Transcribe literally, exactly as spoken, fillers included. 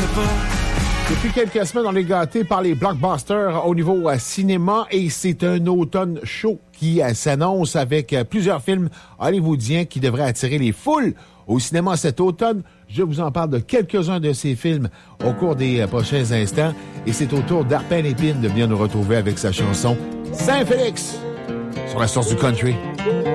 Depuis quelques semaines, on est gâtés par les blockbusters au niveau euh, cinéma et c'est un automne chaud qui euh, s'annonce avec euh, plusieurs films hollywoodiens qui devraient attirer les foules au cinéma cet automne. Je vous en parle de quelques-uns de ces films au cours des euh, prochains instants et c'est au tour d'Arpen Épine de venir nous retrouver avec sa chanson Saint-Félix sur la source du country.